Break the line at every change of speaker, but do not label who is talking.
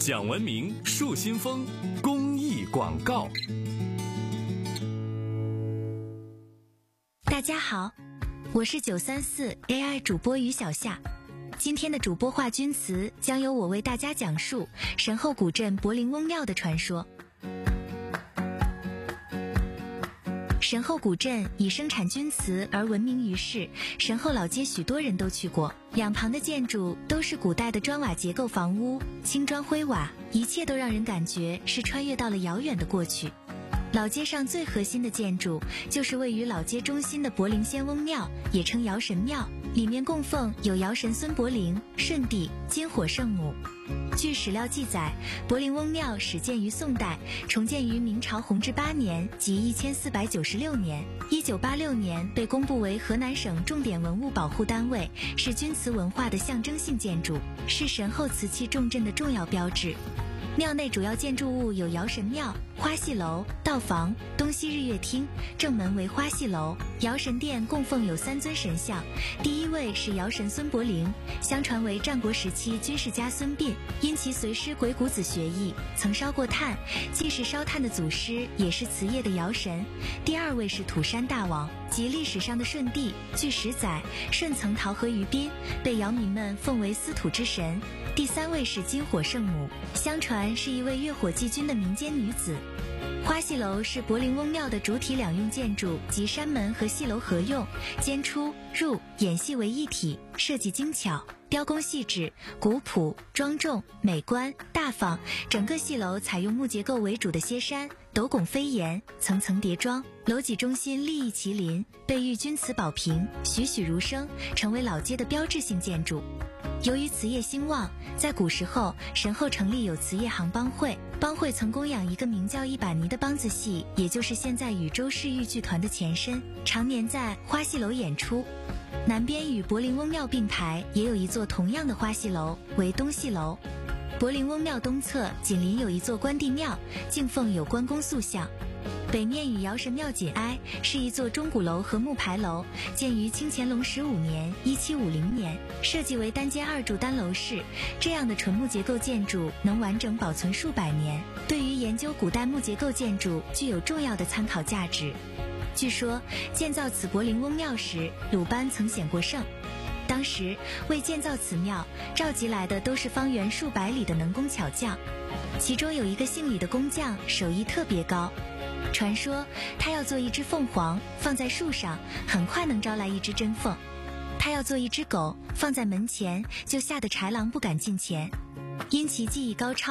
讲文明树新风公益广告。
大家好，我是934 AI 主播于小夏。今天的主播话钧词将由我为大家讲述神后古镇柏林翁庙的传说。神后古镇以生产钧瓷而闻名于世，神后老街许多人都去过，两旁的建筑都是古代的砖瓦结构房屋，青砖灰瓦，一切都让人感觉是穿越到了遥远的过去。老街上最核心的建筑就是位于老街中心的柏林仙翁庙，也称尧神庙，里面供奉有尧神孙伯龄、舜帝、金火圣母。据史料记载，柏林翁庙始建于宋代，重建于明朝弘治8年即1496年，1986年被公布为河南省重点文物保护单位，是钧瓷文化的象征性建筑，是神后瓷器重镇的重要标志。庙内主要建筑物有尧神庙、花戏楼、道房、东西日月厅，正门为花戏楼。尧神殿供奉有3尊神像，第一位是尧神孙伯龄，相传为战国时期军事家孙膑，因其随师鬼谷子学艺，曾烧过炭，既是烧炭的祖师，也是瓷业的尧神。第二位是土山大王，即历史上的舜帝，据史载，舜曾逃河于滨，被尧民们奉为司土之神。第3位是金火圣母，相传是一位月火祭君的民间女子。花戏楼是柏林翁庙的主体两用建筑，即山门和戏楼合用，间出入演戏为一体，设计精巧，雕工细致，古朴庄重美观大方。整个戏楼采用木结构为主的歇山，斗拱飞檐，层层叠庄，楼脊中心立一麒麟，被玉钧瓷宝瓶，栩栩如生，成为老街的标志性建筑。由于瓷业兴旺，在古时候神后成立有瓷业行帮会，帮会曾供养一个名叫一把泥的梆子戏，也就是现在禹州市豫剧团的前身，常年在花戏楼演出。南边与柏林翁庙并排，也有一座同样的花戏楼，为东戏楼。柏林翁庙东侧紧邻有一座关帝庙，敬奉有关公塑像。北面与尧神庙紧挨，是一座钟鼓楼和木牌楼，建于清乾隆15年1750年，设计为单间2柱单楼式。这样的纯木结构建筑能完整保存数百年，对于研究古代木结构建筑具有重要的参考价值。据说建造此柏林翁庙时，鲁班曾显过圣。当时为建造此庙，召集来的都是方圆数百里的能工巧匠，其中有一个姓李的工匠手艺特别高。传说他要做一只凤凰，放在树上，很快能招来一只真凤；他要做一只狗，放在门前，就吓得豺狼不敢近前。因其技艺高超，